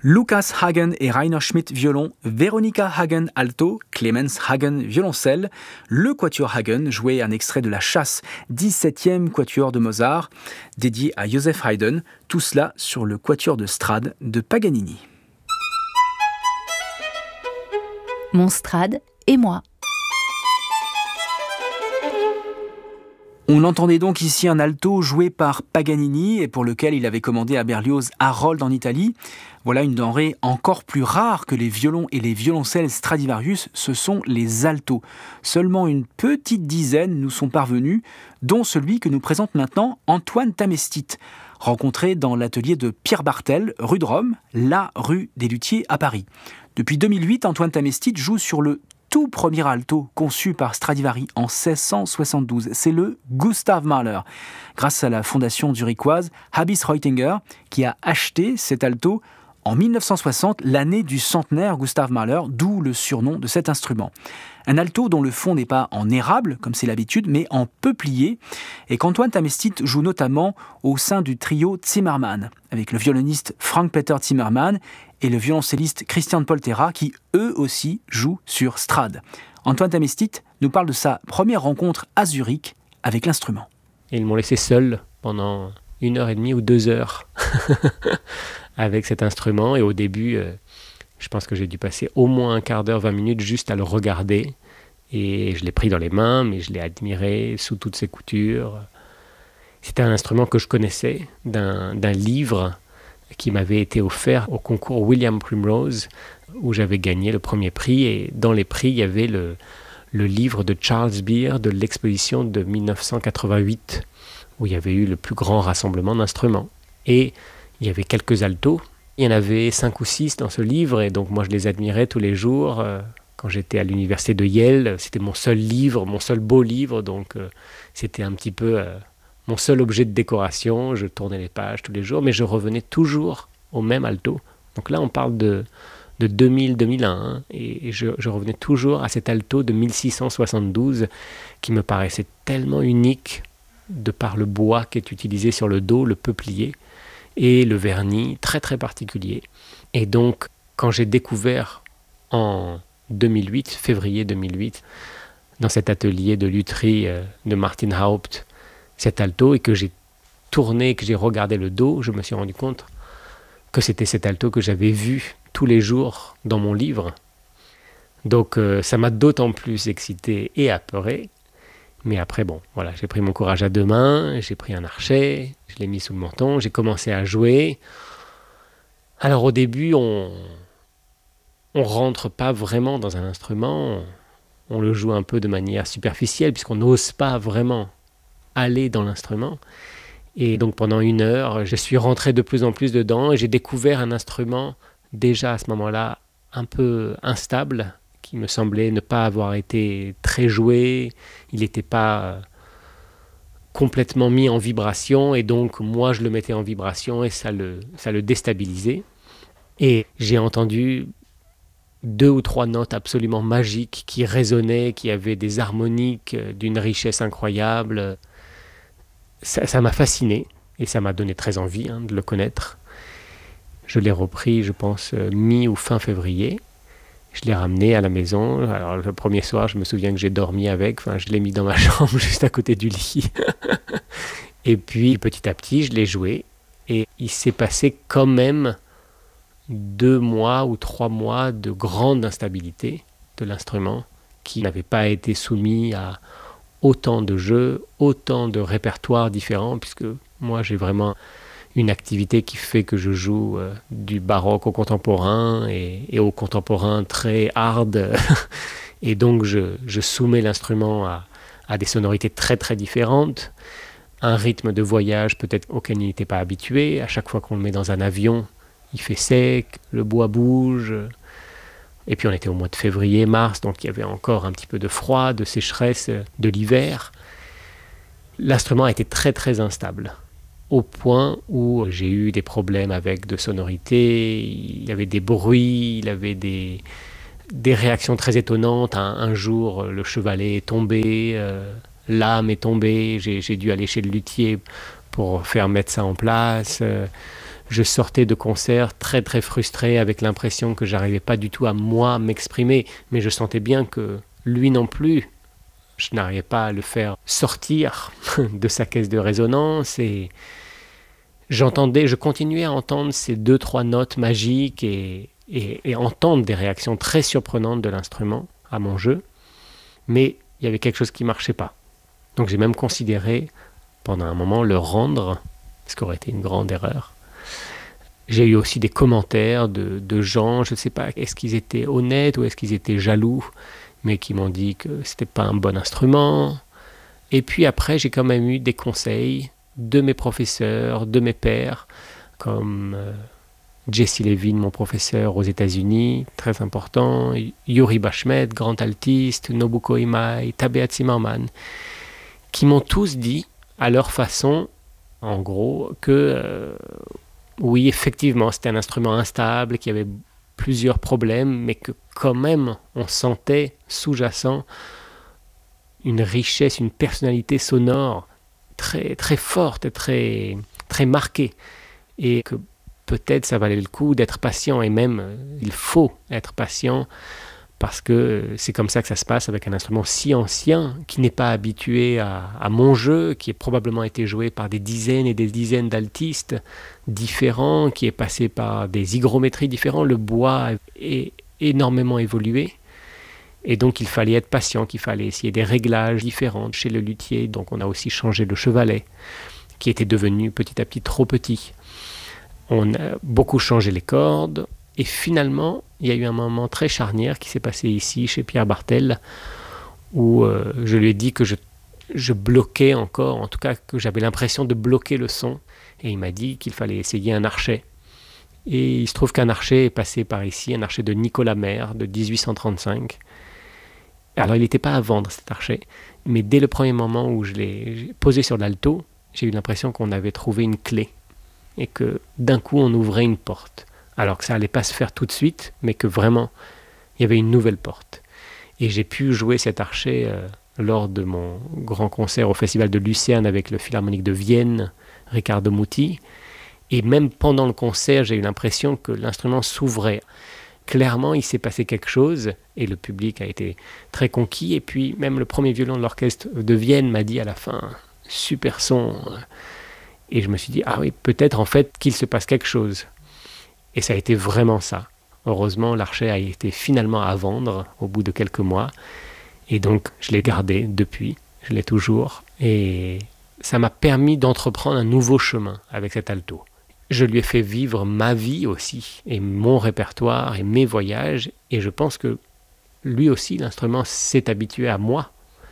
Lukas Hagen et Rainer Schmidt violon, Veronika Hagen alto, Clemens Hagen violoncelle. Le quatuor Hagen jouait un extrait de La Chasse, 17e quatuor de Mozart, dédié à Joseph Haydn. Tout cela sur le quatuor de Strad de Paganini. Mon Strad et moi. On entendait donc ici un alto joué par Paganini et pour lequel il avait commandé à Berlioz Harold en Italie. Voilà une denrée encore plus rare que les violons et les violoncelles Stradivarius, ce sont les altos. Seulement une petite dizaine nous sont parvenus, dont celui que nous présente maintenant Antoine Tamestit, rencontré dans l'atelier de Pierre Bartel, rue de Rome, la rue des Luthiers à Paris. Depuis 2008, Antoine Tamestit joue sur le tout premier alto conçu par Stradivari en 1672. C'est le Gustav Mahler, grâce à la fondation zurichoise Habis Reutinger, qui a acheté cet alto en 1960, l'année du centenaire Gustav Mahler, d'où le surnom de cet instrument. Un alto dont le fond n'est pas en érable, comme c'est l'habitude, mais en peuplier, et qu'Antoine Tamestit joue notamment au sein du trio Zimmermann, avec le violoniste Frank-Peter Zimmermann et le violoncelliste Christian Poltera, qui eux aussi jouent sur Strad. Antoine Tamestit nous parle de sa première rencontre à Zurich avec l'instrument. Et ils m'ont laissé seul pendant 1h30 ou 2 heures avec cet instrument. Et au début, je pense que j'ai dû passer au moins un quart d'heure, 20 minutes juste à le regarder. Et je l'ai pris dans les mains, mais je l'ai admiré sous toutes ses coutures. C'était un instrument que je connaissais d'un livre qui m'avait été offert au concours William Primrose, où j'avais gagné le premier prix. Et dans les prix, il y avait le livre de Charles Beer de l'exposition de 1988, où il y avait eu le plus grand rassemblement d'instruments. Et il y avait quelques altos. Il y en avait 5 ou 6 dans ce livre, et donc moi je les admirais tous les jours. Quand j'étais à l'université de Yale, c'était mon seul livre, mon seul beau livre, donc c'était un petit peu mon seul objet de décoration. Je tournais les pages tous les jours, mais je revenais toujours au même alto. Donc là on parle de 2000-2001, hein, et je revenais toujours à cet alto de 1672 qui me paraissait tellement unique de par le bois qui est utilisé sur le dos, le peuplier, et le vernis très très particulier. Et donc quand j'ai découvert en 2008, février 2008, dans cet atelier de lutherie de Martin Haupt, cet alto, et que j'ai tourné, que j'ai regardé le dos, je me suis rendu compte que c'était cet alto que j'avais vu tous les jours dans mon livre. Donc ça m'a d'autant plus excité et apeuré. Mais après, bon, voilà, j'ai pris mon courage à 2 mains, j'ai pris un archet, je l'ai mis sous le menton, j'ai commencé à jouer. Alors au début, on rentre pas vraiment dans un instrument, on le joue un peu de manière superficielle, puisqu'on n'ose pas vraiment aller dans l'instrument. Et donc pendant 1 heure, je suis rentré de plus en plus dedans, et j'ai découvert un instrument déjà à ce moment-là un peu instable, qui me semblait ne pas avoir été très joué, il n'était pas complètement mis en vibration, et donc moi je le mettais en vibration et ça le déstabilisait. Et j'ai entendu 2 ou 3 notes absolument magiques qui résonnaient, qui avaient des harmoniques d'une richesse incroyable. Ça m'a fasciné et ça m'a donné très envie de le connaître. Je l'ai repris, je pense, mi- ou fin février. Je l'ai ramené à la maison. Alors le premier soir, je me souviens que j'ai dormi avec. Enfin, je l'ai mis dans ma chambre, juste à côté du lit. Et puis, petit à petit, je l'ai joué. Et il s'est passé quand même 2 mois ou 3 mois de grande instabilité de l'instrument, qui n'avait pas été soumis à autant de jeux, autant de répertoires différents, puisque moi, j'ai vraiment une activité qui fait que je joue du baroque au contemporain et au contemporain très hard. Et donc, je soumets l'instrument à des sonorités très, très différentes. Un rythme de voyage peut-être auquel il n'était pas habitué. À chaque fois qu'on le met dans un avion, il fait sec, le bois bouge. Et puis, on était au mois de février, mars, donc il y avait encore un petit peu de froid, de sécheresse de l'hiver. L'instrument a été très, très instable, au point où j'ai eu des problèmes avec de sonorités, il y avait des bruits, il y avait des réactions très étonnantes. Un jour, le chevalet est tombé, l'âme est tombée, j'ai dû aller chez le luthier pour faire mettre ça en place. je sortais de concert très très frustré avec l'impression que j'arrivais pas du tout à moi m'exprimer, mais je sentais bien que lui non plus, je n'arrivais pas à le faire sortir de sa caisse de résonance et je continuais à entendre ces 2-3 notes magiques et entendre des réactions très surprenantes de l'instrument à mon jeu, mais il y avait quelque chose qui ne marchait pas. Donc j'ai même considéré pendant un moment le rendre, ce qui aurait été une grande erreur. J'ai eu aussi des commentaires de gens, je ne sais pas, est-ce qu'ils étaient honnêtes ou est-ce qu'ils étaient jaloux, mais qui m'ont dit que c'était pas un bon instrument. Et puis après, j'ai quand même eu des conseils de mes professeurs, de mes pairs, comme Jesse Levin, mon professeur aux États-Unis, très important, Yuri Bashmet, grand altiste, Nobuko Imai, Tabea Zimmerman, qui m'ont tous dit, à leur façon, en gros, que oui, effectivement, c'était un instrument instable, qu'il y avait plusieurs problèmes, mais que quand même, on sentait sous-jacent une richesse, une personnalité sonore très, très forte, très, très marquée. Et que peut-être ça valait le coup d'être patient, et même il faut être patient, parce que c'est comme ça que ça se passe avec un instrument si ancien, qui n'est pas habitué à mon jeu, qui a probablement été joué par des dizaines et des dizaines d'altistes différents, qui est passé par des hygrométries différentes. Le bois est énormément évolué. Et donc il fallait être patient, qu'il fallait essayer des réglages différents chez le luthier. Donc on a aussi changé le chevalet, qui était devenu petit à petit trop petit. On a beaucoup changé les cordes. Et finalement, il y a eu un moment très charnière qui s'est passé ici, chez Pierre Bartel, où je lui ai dit que je bloquais encore, en tout cas que j'avais l'impression de bloquer le son. Et il m'a dit qu'il fallait essayer un archet. Et il se trouve qu'un archet est passé par ici, un archet de Nicolas Maire de 1835. Alors il n'était pas à vendre cet archet, mais dès le premier moment où je l'ai posé sur l'alto, j'ai eu l'impression qu'on avait trouvé une clé et que d'un coup on ouvrait une porte. Alors que ça n'allait pas se faire tout de suite, mais que vraiment, il y avait une nouvelle porte. Et j'ai pu jouer cet archet lors de mon grand concert au Festival de Lucerne avec le Philharmonique de Vienne, Riccardo Muti. Et même pendant le concert, j'ai eu l'impression que l'instrument s'ouvrait. Clairement, il s'est passé quelque chose, et le public a été très conquis. Et puis, même le premier violon de l'orchestre de Vienne m'a dit à la fin, super son. Et je me suis dit, ah oui, peut-être en fait qu'il se passe quelque chose. Et ça a été vraiment ça. Heureusement, l'archet a été finalement à vendre au bout de quelques mois. Et donc, je l'ai gardé depuis. Je l'ai toujours. Et ça m'a permis d'entreprendre un nouveau chemin avec cet alto. Je lui ai fait vivre ma vie aussi, et mon répertoire, et mes voyages. Et je pense que lui aussi, l'instrument s'est habitué à moi.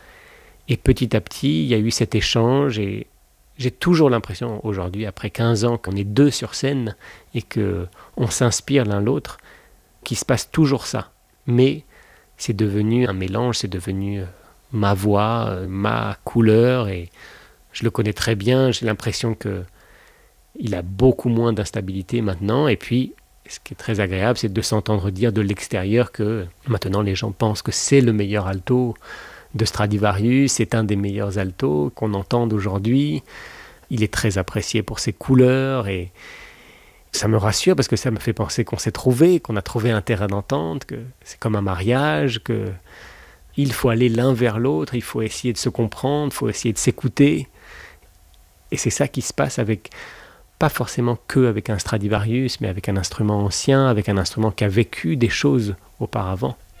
Et petit à petit, il y a eu cet échange, et j'ai toujours l'impression aujourd'hui, après 15 ans, qu'on est deux sur scène et qu'on s'inspire l'un l'autre, qu'il se passe toujours ça. Mais c'est devenu un mélange, c'est devenu ma voix, ma couleur, et je le connais très bien. J'ai l'impression qu'il a beaucoup moins d'instabilité maintenant. Et puis, ce qui est très agréable, c'est de s'entendre dire de l'extérieur que maintenant les gens pensent que c'est le meilleur alto de Stradivarius, c'est un des meilleurs altos qu'on entende aujourd'hui. Il est très apprécié pour ses couleurs et ça me rassure parce que ça me fait penser qu'on s'est trouvé, qu'on a trouvé un terrain d'entente, que c'est comme un mariage, qu'il faut aller l'un vers l'autre, il faut essayer de se comprendre, il faut essayer de s'écouter. Et c'est ça qui se passe avec, pas forcément que avec un Stradivarius, mais avec un instrument ancien, avec un instrument qui a vécu des choses auparavant.